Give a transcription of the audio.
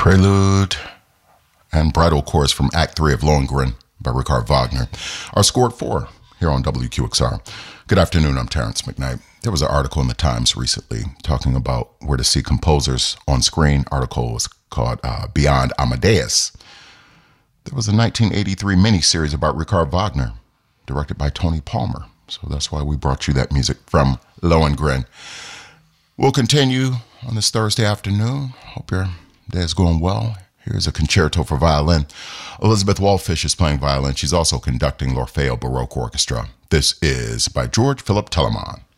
Prelude and Bridal Chorus from Act 3 of Lohengrin by Richard Wagner are scored 4 here on WQXR. Good afternoon, I'm Terrence McKnight. There was an article in the Times recently talking about where to see composers on screen. Article was called Beyond Amadeus. There was a 1983 miniseries about Richard Wagner, directed by Tony Palmer. So that's why we brought you that music from Lohengrin. We'll continue on this Thursday afternoon. Hope your day is going well. Here's a concerto for violin. Elizabeth Wallfish is playing violin. She's also conducting L'Orfeo Baroque Orchestra. This is by George Philip Telemann.